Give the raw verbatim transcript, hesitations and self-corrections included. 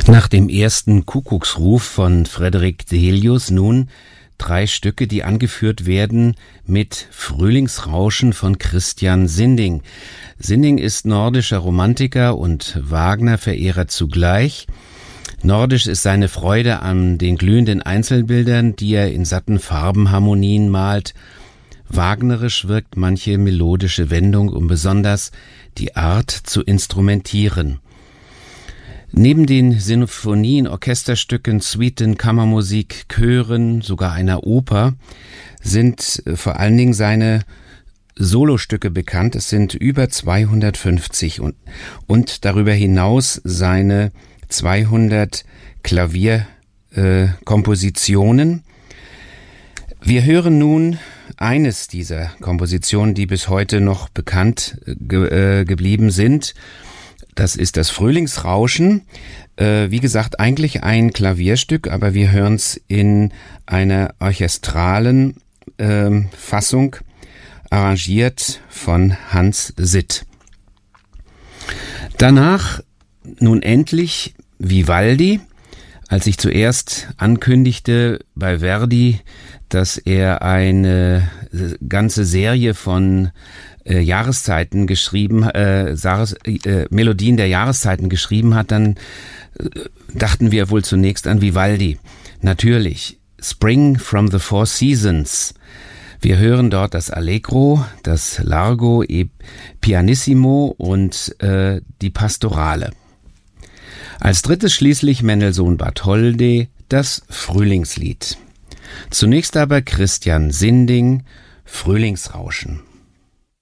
Nach dem ersten Kuckucksruf von Frederick Delius nun drei Stücke, die angeführt werden mit Frühlingsrauschen von Christian Sinding. Sinding ist nordischer Romantiker und Wagner-Verehrer zugleich. Nordisch ist seine Freude an den glühenden Einzelbildern, die er in satten Farbenharmonien malt. Wagnerisch wirkt manche melodische Wendung, um besonders die Art zu instrumentieren. Neben den Sinfonien, Orchesterstücken, Suiten, Kammermusik, Chören, sogar einer Oper sind vor allen Dingen seine Solostücke bekannt. Es sind über zweihundertfünfzig und, und darüber hinaus seine zweihundert Klavierkompositionen. Äh, Wir hören nun eines dieser Kompositionen, die bis heute noch bekannt ge- äh, geblieben sind. Das ist das Frühlingsrauschen. Äh, wie gesagt, eigentlich ein Klavierstück, aber wir hören es in einer orchestralen äh, Fassung, arrangiert von Hans Sitt. Danach nun endlich Vivaldi. Als ich zuerst ankündigte bei Verdi, dass er eine ganze Serie von äh, Jahreszeiten geschrieben, äh, Jahres, äh, Melodien der Jahreszeiten geschrieben hat, dann äh, dachten wir wohl zunächst an Vivaldi. Natürlich, Spring from the Four Seasons. Wir hören dort das Allegro, das Largo e Pianissimo und äh, die Pastorale. Als drittes schließlich Mendelssohn Bartholdy, das Frühlingslied. Zunächst aber Christian Sinding, Frühlingsrauschen.